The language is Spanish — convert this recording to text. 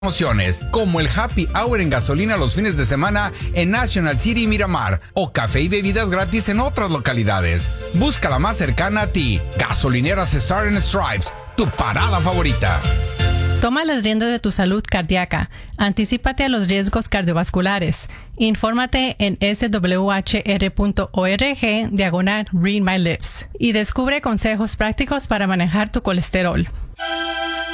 promociones, como el Happy Hour en gasolina los fines de semana en National City y Miramar, o café y bebidas gratis en otras localidades. Busca la más cercana a ti. Gasolineras Star and Stripes, tu parada favorita. Toma las riendas de tu salud cardíaca. Anticípate a los riesgos cardiovasculares. Infórmate en swhr.org/Read My Lips y descubre consejos prácticos para manejar tu colesterol.